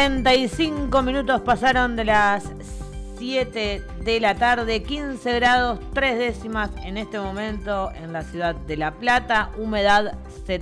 45 pasaron de las 7 de la tarde, 15 grados 3 décimas en este momento en la ciudad de La Plata, humedad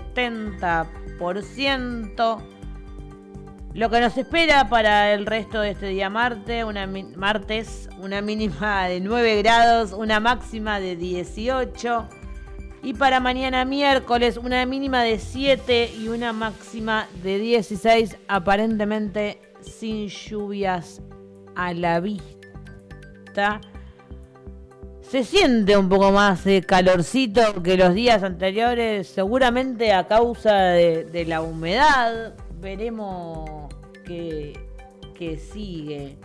70%. Lo que nos espera para el resto de este día martes, una mínima de 9 grados, una máxima de 18. Y para mañana miércoles, una mínima de 7 y una máxima de 16, aparentemente sin lluvias a la vista. Se siente un poco más de calorcito que los días anteriores, seguramente a causa de la humedad. Veremos qué sigue.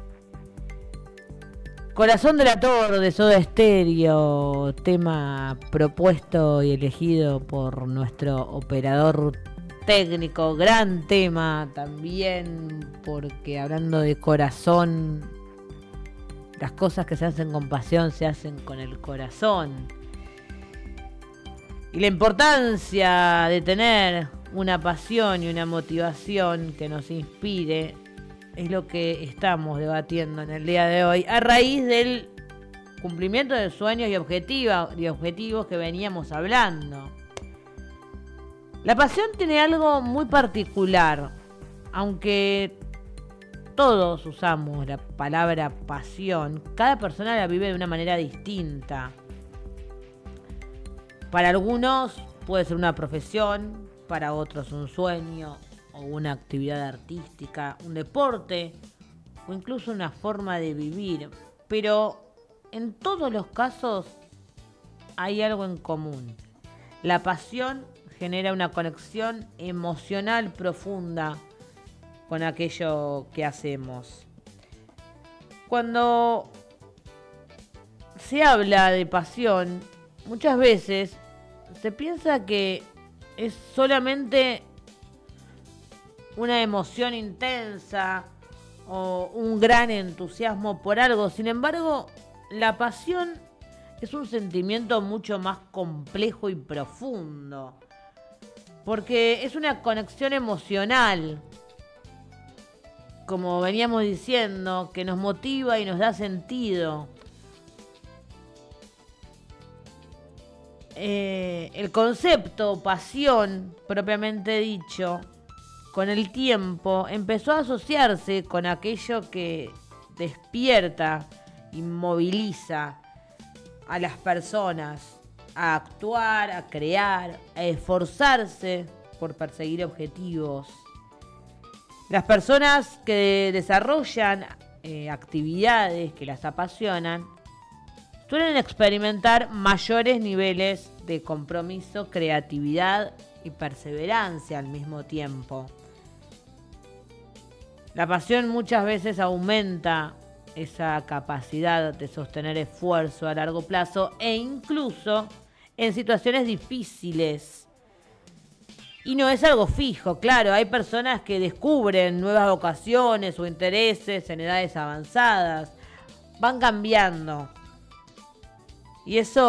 Corazón delator de Soda Stereo, tema propuesto y elegido por nuestro operador técnico, gran tema también, porque hablando de corazón, las cosas que se hacen con pasión se hacen con el corazón. Y la importancia de tener una pasión y una motivación que nos inspire es lo que estamos debatiendo en el día de hoy, a raíz del cumplimiento de sueños y objetivos que veníamos hablando. La pasión tiene algo muy particular, aunque todos usamos la palabra pasión, cada persona la vive de una manera distinta. Para algunos puede ser una profesión, para otros un sueño, o una actividad artística, un deporte o incluso una forma de vivir. Pero en todos los casos hay algo en común. La pasión genera una conexión emocional profunda con aquello que hacemos. Cuando se habla de pasión, muchas veces se piensa que es solamente una emoción intensa o un gran entusiasmo por algo. Sin embargo, la pasión es un sentimiento mucho más complejo y profundo, porque es una conexión emocional, como veníamos diciendo, que nos motiva y nos da sentido. El concepto pasión, propiamente dicho, con el tiempo empezó a asociarse con aquello que despierta y moviliza a las personas a actuar, a crear, a esforzarse por perseguir objetivos. Las personas que desarrollan actividades que las apasionan suelen experimentar mayores niveles de compromiso, creatividad y perseverancia al mismo tiempo. La pasión muchas veces aumenta esa capacidad de sostener esfuerzo a largo plazo e incluso en situaciones difíciles. Y no es algo fijo, claro, hay personas que descubren nuevas vocaciones o intereses en edades avanzadas, van cambiando. Y eso